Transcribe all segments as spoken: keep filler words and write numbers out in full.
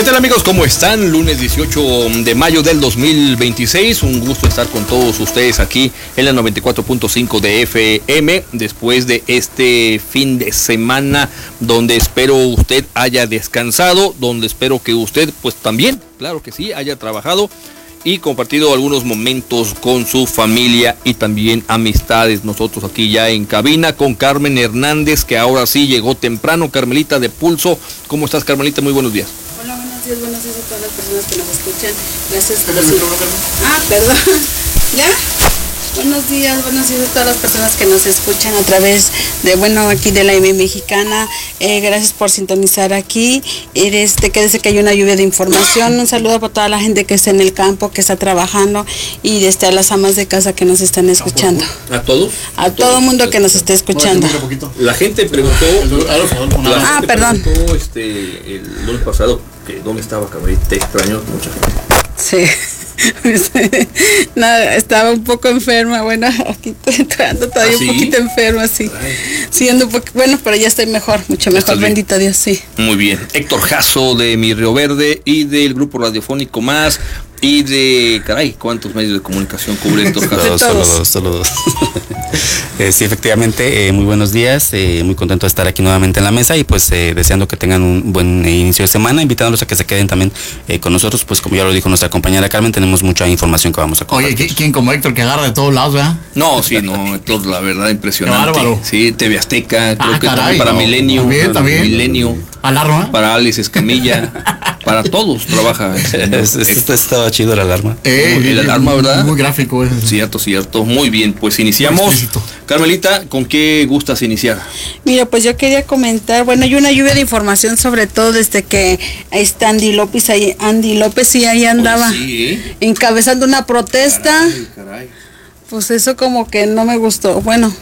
tal, amigos? ¿Cómo están? Lunes dieciocho de mayo del dos mil veintiséis. Un gusto estar con todos ustedes aquí en la noventa y cuatro punto cinco de F M después de este fin de semana donde espero usted haya descansado, donde espero que usted pues también, claro que sí, haya trabajado y compartido algunos momentos con su familia y también amistades. Nosotros aquí ya en cabina con Carmen Hernández, que ahora sí llegó temprano. Carmelita de Pulso, ¿cómo estás, Carmelita? Muy buenos días. Hola, buenos días, buenos días a todas las personas que nos escuchan. Gracias por su... Ah, perdón. ¿Ya? Buenos días, buenos días a todas las personas que nos escuchan a través de, bueno, aquí de la M Mexicana. Eh, gracias por sintonizar aquí. Este, quédese que hay una lluvia de información. Un saludo para toda la gente que está en el campo, que está trabajando, y desde a las amas de casa que nos están escuchando. ¿A todos? A todo el mundo que nos esté escuchando. La gente preguntó... Ah, perdón. Preguntó este, el lunes pasado que dónde estaba Carmelita. Te extrañó mucha gente. Sí. Nada, estaba un poco enferma, bueno, aquí estoy entrando todavía. ¿Ah, sí? Un poquito enferma, sí. Sí, ando un poco, bueno, pero ya estoy mejor, mucho mejor, bendito Dios, sí. Muy bien. Héctor Jasso de Mi Río Verde y del grupo radiofónico Más y de, caray, ¿cuántos medios de comunicación cubre Héctor Jasso? Saludos, saludos, saludos. Eh, sí, efectivamente, eh, muy buenos días, eh, muy contento de estar aquí nuevamente en la mesa y pues eh, deseando que tengan un buen eh, inicio de semana, invitándolos a que se queden también eh, con nosotros, pues como ya lo dijo nuestra compañera Carmen, tenemos mucha información que vamos a compartir. Oye, ¿quién como Héctor que agarra de todos lados, verdad? No, sí, no, Héctor, la verdad, impresionante. Bárbaro. Sí, T V Azteca, creo ah, que caray, también para no, Milenio, también, para también. Milenio, Alarma. para Alex Escamilla, para todos trabaja. Es, es, este estaba chido la alarma. Eh, el alarma, ¿verdad? Muy gráfico. Ese. Cierto, cierto. Muy bien, pues iniciamos. Carmelita, ¿con qué gustas iniciar? Mira, pues yo quería comentar, bueno, hay una lluvia de información, sobre todo desde que está Andy López ahí, Andy López y ahí andaba Oye, sí, ¿eh? encabezando una protesta. Caray, caray. Pues eso como que no me gustó. Bueno,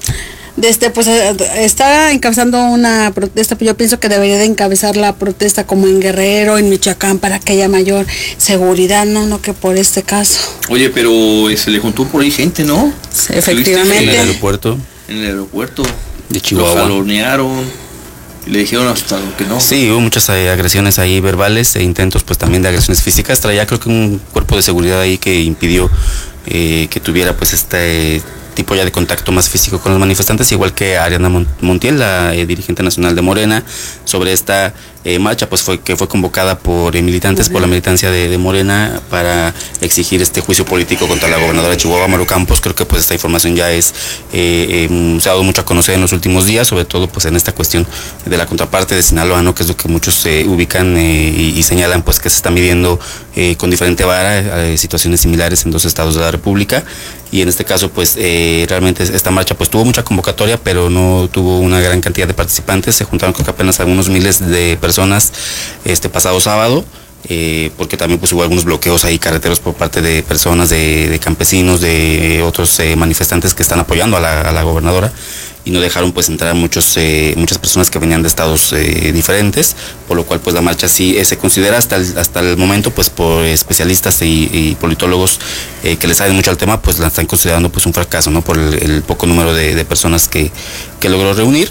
desde pues está encabezando una protesta, pues yo pienso que debería de encabezar la protesta como en Guerrero, en Michoacán, para que haya mayor seguridad, no, no que por este caso. Oye, pero se le juntó por ahí gente, ¿no? Sí, efectivamente. En el aeropuerto. En el aeropuerto. De Chihuahua. Lo jalonearon. Y le dijeron hasta lo que no. Sí, hubo muchas eh, agresiones ahí verbales e intentos pues también de agresiones físicas. Traía creo que un cuerpo de seguridad ahí que impidió eh, que tuviera pues este... tipo ya de contacto más físico con los manifestantes, igual que Ariana Montiel, la eh, dirigente nacional de Morena, sobre esta eh, marcha, pues fue que fue convocada por eh, militantes, por la militancia de, de Morena, para exigir este juicio político contra la gobernadora de Chihuahua, Maru Campos. Creo que pues esta información ya es eh, eh, se ha dado mucho a conocer en los últimos días, sobre todo pues en esta cuestión de la contraparte de Sinaloa, ¿no? Que es lo que muchos eh, ubican eh, y, y señalan pues que se está midiendo eh, con diferente vara eh, situaciones similares en dos estados de la República. Y en este caso, pues, eh, realmente esta marcha pues tuvo mucha convocatoria, pero no tuvo una gran cantidad de participantes. Se juntaron creo que apenas algunos miles de personas este pasado sábado, eh, porque también pues hubo algunos bloqueos ahí carreteros por parte de personas, de, de campesinos, de otros eh, manifestantes que están apoyando a la, a la gobernadora, y no dejaron pues entrar muchos eh, muchas personas que venían de estados eh, diferentes, por lo cual pues la marcha sí eh, se considera hasta el, hasta el momento pues por especialistas y, y politólogos eh, que les saben mucho al tema, pues la están considerando pues un fracaso, ¿no? Por el, el poco número de, de personas que, que logró reunir.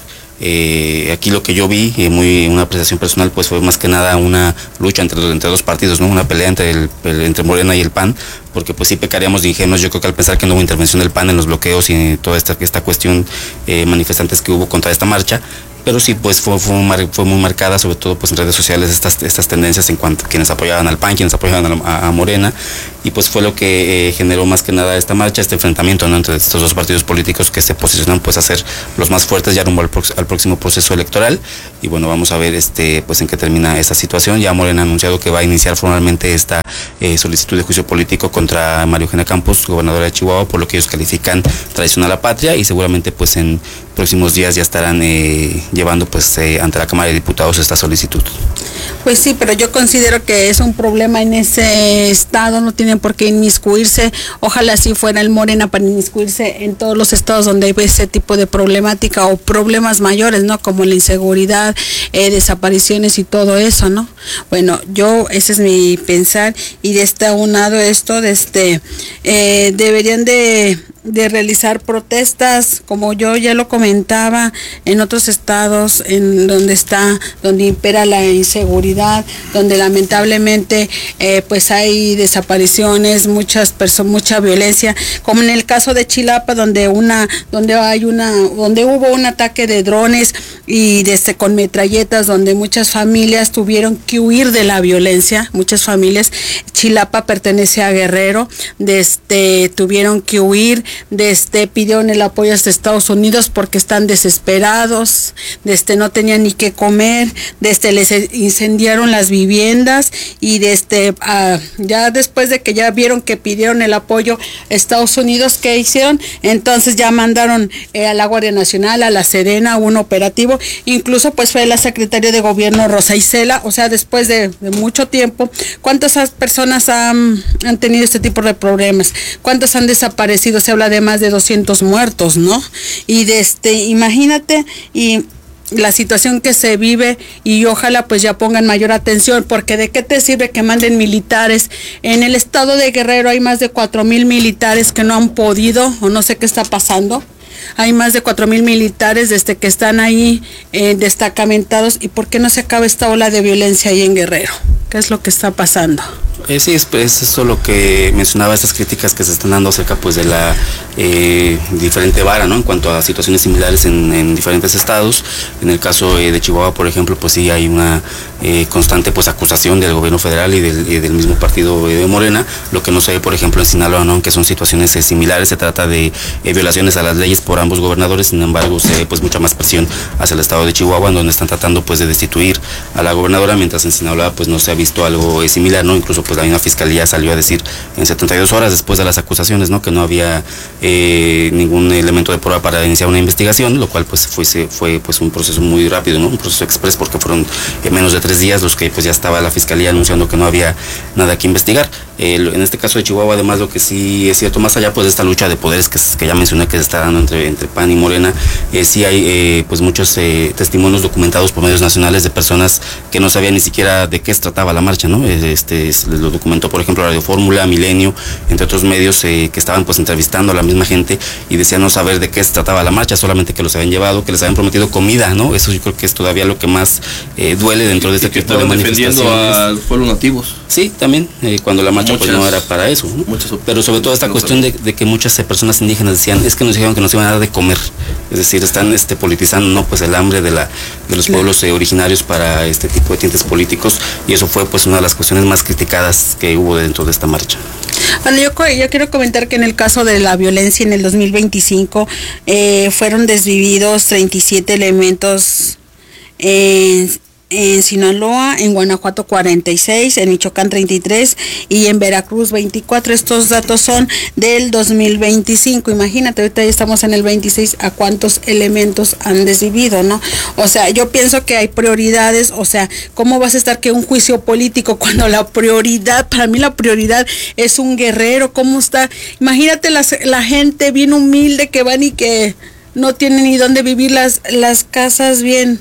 Eh, aquí lo que yo vi, eh, muy una apreciación personal, pues fue más que nada una lucha entre, entre dos partidos, ¿no? Una pelea entre el, el, entre Morena y el P A N, porque pues sí pecaríamos de ingenuos, yo creo que al pensar que no hubo intervención del P A N en los bloqueos y toda esta, esta cuestión eh, manifestantes que hubo contra esta marcha. Pero sí, pues fue, fue, muy, fue muy marcada, sobre todo pues en redes sociales, estas, estas tendencias en cuanto a quienes apoyaban al P A N, quienes apoyaban a, a Morena, y pues fue lo que eh, generó más que nada esta marcha, este enfrentamiento, ¿no? Entre estos dos partidos políticos que se posicionan pues a ser los más fuertes ya rumbo al, pro, al próximo proceso electoral. Y bueno, vamos a ver este pues en qué termina esta situación. Ya Morena ha anunciado que va a iniciar formalmente esta eh, solicitud de juicio político contra María Eugenia Campos, gobernadora de Chihuahua, por lo que ellos califican traición a la patria, y seguramente pues en próximos días ya estarán eh, llevando pues eh, ante la Cámara de Diputados esta solicitud. Pues sí, pero yo considero que es un problema en ese estado, no tienen por qué inmiscuirse. Ojalá sí fuera el Morena para inmiscuirse en todos los estados donde hay ese tipo de problemática o problemas mayores, ¿no? Como la inseguridad, eh, desapariciones y todo eso, ¿no? Bueno, yo, ese es mi pensar, y de este aunado esto, de este, eh, deberían de, de realizar protestas, como yo ya lo comentaba, en otros estados, en donde está, donde impera la inseguridad, donde lamentablemente, eh, pues hay desapariciones, muchas personas, mucha violencia, como en el caso de Chilapa, donde una, donde hay una, donde hubo un ataque de drones y desde con metralletas, donde muchas familias tuvieron que huir de la violencia, muchas familias. Chilapa pertenece a Guerrero, desde tuvieron que huir, desde pidieron el apoyo hasta Estados Unidos porque están desesperados, desde no tenían ni qué comer, desde les incendiaron las viviendas y desde uh, ya después de que ya vieron que pidieron el apoyo Estados Unidos, ¿qué hicieron? Entonces ya mandaron eh, a la Guardia Nacional, a la Sedena, un operativo, incluso pues fue la secretaria de Gobierno Rosa Isela, o sea, después de, de mucho tiempo, ¿cuántas personas han, han tenido este tipo de problemas? ¿Cuántas han desaparecido? Se habla de más de doscientos muertos, ¿no? Y de este, imagínate, y la situación que se vive, y ojalá pues ya pongan mayor atención, porque de qué te sirve que manden militares. En el estado de Guerrero hay más de cuatro mil militares que no han podido, o no sé qué está pasando. Hay más de cuatro mil militares desde que están ahí eh, destacamentados. ¿Y por qué no se acaba esta ola de violencia ahí en Guerrero? ¿Qué es lo que está pasando? Eh, sí, es, es eso lo que mencionaba, estas críticas que se están dando acerca pues de la eh, diferente vara, ¿no? En cuanto a situaciones similares en, en diferentes estados. En el caso eh, de Chihuahua, por ejemplo, pues sí hay una eh, constante pues acusación del gobierno federal y del, y del mismo partido eh, de Morena. Lo que no se ve, por ejemplo, en Sinaloa, ¿no? Que son situaciones eh, similares. Se trata de eh, violaciones a las leyes por ambos gobernadores. Sin embargo, se ve pues mucha más presión hacia el estado de Chihuahua, en donde están tratando pues de destituir a la gobernadora, mientras en Sinaloa pues no se ha visto algo eh, similar, ¿no? Incluso pues la misma fiscalía salió a decir en setenta y dos horas después de las acusaciones, ¿no? Que no había eh, ningún elemento de prueba para iniciar una investigación, lo cual pues fue, fue pues un proceso muy rápido, ¿no? Un proceso express, porque fueron eh, menos de tres días los que pues ya estaba la fiscalía anunciando que no había nada que investigar. Eh, en este caso de Chihuahua, además, lo que sí es cierto, más allá pues de esta lucha de poderes que, que ya mencioné que se está dando entre, entre P A N y Morena, eh, sí hay eh, pues muchos eh, testimonios documentados por medios nacionales de personas que no sabían ni siquiera de qué se trataba la marcha, ¿no? Este, lo documentó, por ejemplo, Radio Fórmula, Milenio, entre otros medios eh, que estaban pues entrevistando a la misma gente y decían no saber de qué se trataba la marcha, solamente que los habían llevado, que les habían prometido comida, ¿no? Eso yo creo que es todavía lo que más eh, duele dentro de este tipo de manifestaciones. Defendiendo a los pueblos nativos. Sí, también, eh, cuando la marcha muchas, pues no era para eso, ¿no? Pero sobre todo esta cuestión de, de que muchas eh, personas indígenas decían, es que nos dijeron que nos iban a dar de comer, es decir, están este, politizando, ¿no? Pues el hambre de la de los pueblos eh, originarios para este tipo de tintes políticos, y eso fue pues una de las cuestiones más criticadas que hubo dentro de esta marcha. Bueno, yo, yo quiero comentar que en el caso de la violencia en el dos mil veinticinco eh, fueron desvividos treinta y siete elementos en, en Sinaloa, en Guanajuato cuarenta y seis, en Michoacán treinta y tres y en Veracruz veinticuatro. Estos datos son del dos mil veinticinco. Imagínate, ahorita ya estamos en el veintiséis, a cuántos elementos han desvivido, ¿no? O sea, yo pienso que hay prioridades. O sea, ¿cómo vas a estar que un juicio político cuando la prioridad, para mí la prioridad es un Guerrero? ¿Cómo está? Imagínate las, la gente bien humilde que van y que no tienen ni dónde vivir, las, las casas bien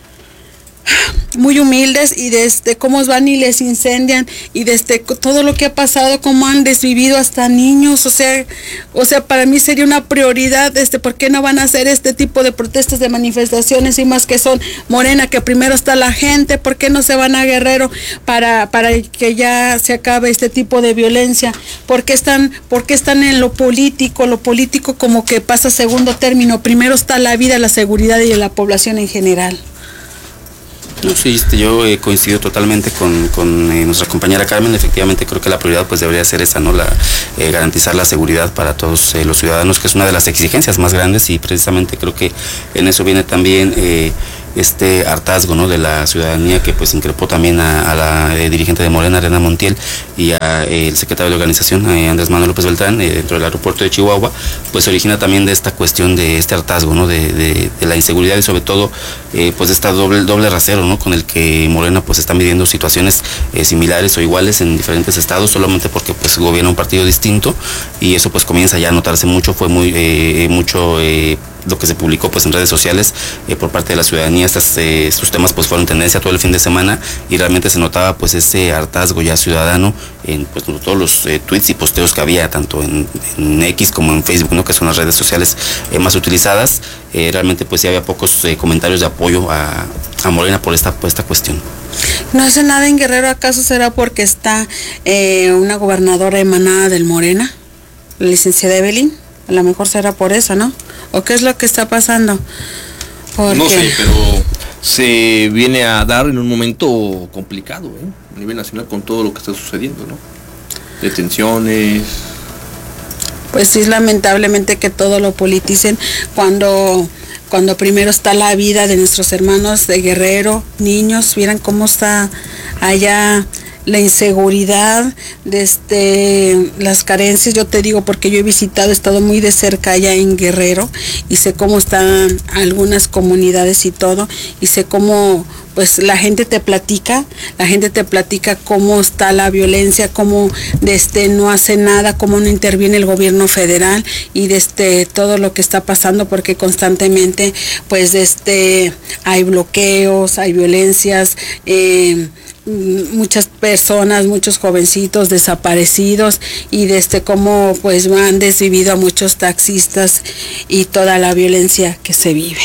muy humildes, y desde cómo van y les incendian, y desde todo lo que ha pasado, cómo han desvivido hasta niños. O sea, o sea, para mí sería una prioridad, este, ¿por qué no van a hacer este tipo de protestas, de manifestaciones, y más que son Morena, que primero está la gente? ¿Por qué no se van a Guerrero para, para que ya se acabe este tipo de violencia? ¿Por qué están, por qué están en lo político? Lo político como que pasa a segundo término, primero está la vida, la seguridad y la población en general. No, sí, este, yo eh, coincido totalmente con, con eh, nuestra compañera Carmen. Efectivamente creo que la prioridad pues debería ser esa, ¿no? La, eh, garantizar la seguridad para todos eh, los ciudadanos, que es una de las exigencias más grandes, y precisamente creo que en eso viene también eh, este hartazgo, ¿no? De la ciudadanía, que pues increpó también a, a la eh, dirigente de Morena, Elena Montiel, y a eh, el secretario de organización, eh, Andrés Manuel López Beltrán, eh, dentro del aeropuerto de Chihuahua, pues origina también de esta cuestión de este hartazgo, ¿no? De, de, de la inseguridad, y sobre todo eh, pues de esta doble, doble rasero, ¿no? Con el que Morena pues está midiendo situaciones eh, similares o iguales en diferentes estados, solamente porque pues gobierna un partido distinto, y eso pues comienza ya a notarse mucho. Fue muy eh, mucho eh, lo que se publicó pues en redes sociales eh, por parte de la ciudadanía. Estas, eh, estos temas pues fueron tendencia todo el fin de semana y realmente se notaba pues ese hartazgo ya ciudadano en pues todos los eh, tweets y posteos que había tanto en, en X como en Facebook, ¿no? Que son las redes sociales eh, más utilizadas. Eh, realmente pues sí había pocos eh, comentarios de apoyo a, a Morena por esta, por esta cuestión. ¿No hace nada en Guerrero? ¿Acaso será porque está eh, una gobernadora emanada del Morena, la licenciada Evelyn? A lo mejor será por eso, ¿no? ¿O qué es lo que está pasando? Porque... No sé, pero se viene a dar en un momento complicado, ¿eh? A nivel nacional con todo lo que está sucediendo, ¿no? Detenciones. Pues sí, lamentablemente que todo lo politicen cuando... cuando primero está la vida de nuestros hermanos de Guerrero, niños, vieran cómo está allá la inseguridad, desde las carencias. Yo te digo porque yo he visitado, he estado muy de cerca allá en Guerrero y sé cómo están algunas comunidades y todo, y sé cómo pues la gente te platica, la gente te platica cómo está la violencia, cómo desde no hace nada, cómo no interviene el gobierno federal y desde todo lo que está pasando, porque constantemente pues desde hay bloqueos, hay violencias, eh, muchas personas, muchos jovencitos desaparecidos y desde cómo pues han desvivido a muchos taxistas y toda la violencia que se vive.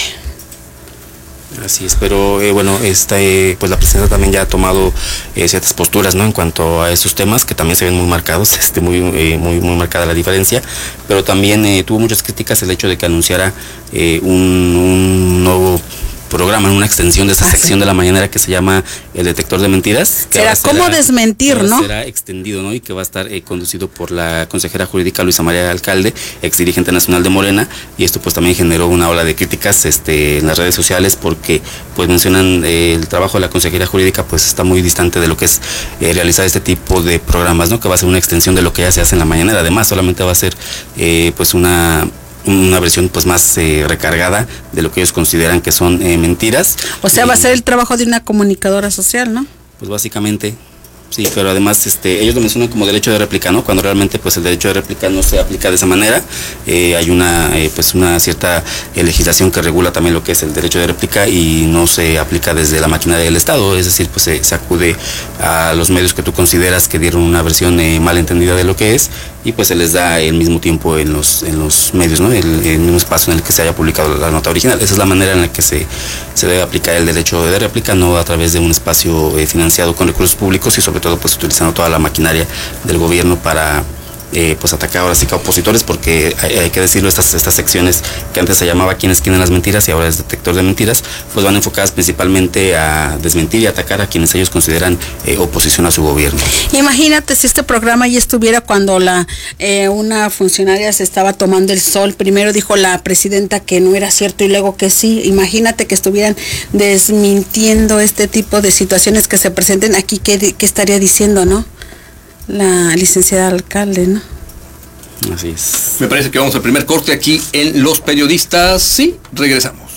Así es, pero eh, bueno, esta, eh, pues la presidenta también ya ha tomado eh, ciertas posturas, ¿no? En cuanto a esos temas que también se ven muy marcados, este, muy, eh, muy, muy marcada la diferencia, pero también eh, tuvo muchas críticas el hecho de que anunciara eh, un, un nuevo programa, una extensión de esta ah, sección sí. de la mañanera que se llama El Detector de Mentiras. Será cómo desmentir, que ¿no? Será extendido, ¿no? Y que va a estar eh, conducido por la consejera jurídica Luisa María Alcalde, ex dirigente nacional de Morena, y esto pues también generó una ola de críticas este, en las redes sociales porque pues mencionan eh, el trabajo de la consejera jurídica pues está muy distante de lo que es eh, realizar este tipo de programas, ¿no? Que va a ser una extensión de lo que ya se hace en la mañanera. Además, solamente va a ser eh, pues una una versión pues más eh, recargada de lo que ellos consideran que son eh, mentiras. O sea, va a ser el trabajo de una comunicadora social, ¿no? Pues básicamente, sí, pero además este, ellos lo mencionan como derecho de réplica, ¿no? Cuando realmente pues el derecho de réplica no se aplica de esa manera. Eh, hay una eh, pues una cierta eh, legislación que regula también lo que es el derecho de réplica y no se aplica desde la maquinaria del Estado, es decir, pues eh, se acude a los medios que tú consideras que dieron una versión eh, mal entendida de lo que es y pues se les da el mismo tiempo en los en los medios, ¿no? El, el mismo espacio en el que se haya publicado la nota original. Esa es la manera en la que se, se debe aplicar el derecho de réplica, no a través de un espacio eh, financiado con recursos públicos y sobre todo pues utilizando toda la maquinaria del gobierno para eh, pues atacar ahora sí que a opositores, porque hay, hay que decirlo, estas, estas secciones que antes se llamaba Quién esquinan las mentiras y ahora es Detector de Mentiras, pues van enfocadas principalmente a desmentir y atacar a quienes ellos consideran eh, oposición a su gobierno. Imagínate si este programa ya estuviera cuando la eh, una funcionaria se estaba tomando el sol, primero dijo la presidenta que no era cierto y luego que sí. Imagínate que estuvieran desmintiendo este tipo de situaciones que se presenten aquí, ¿qué, qué estaría diciendo, no? La licenciada alcalde, ¿no? Así es. Me parece que vamos al primer corte aquí en Los Periodistas. Sí, regresamos.